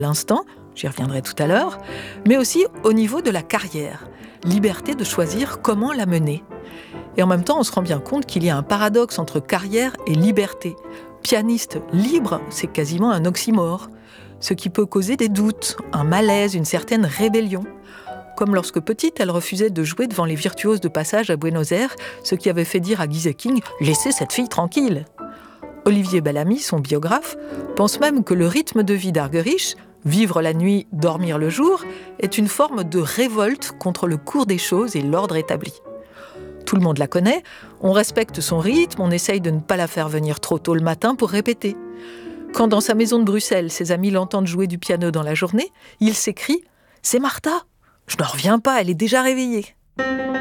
l'instant, j'y reviendrai tout à l'heure, mais aussi au niveau de la carrière. Liberté de choisir comment la mener. Et en même temps, on se rend bien compte qu'il y a un paradoxe entre carrière et liberté. Pianiste libre, c'est quasiment un oxymore. Ce qui peut causer des doutes, un malaise, une certaine rébellion. Comme lorsque petite, elle refusait de jouer devant les virtuoses de passage à Buenos Aires, ce qui avait fait dire à Gieseking « Laissez cette fille tranquille !» Olivier Bellamy, son biographe, pense même que le rythme de vie d'Argerich, vivre la nuit, dormir le jour, est une forme de révolte contre le cours des choses et l'ordre établi. Tout le monde la connaît, on respecte son rythme, on essaye de ne pas la faire venir trop tôt le matin pour répéter. Quand dans sa maison de Bruxelles, ses amis l'entendent jouer du piano dans la journée, il s'écrie « C'est Martha ! Je n'en reviens pas, elle est déjà réveillée !»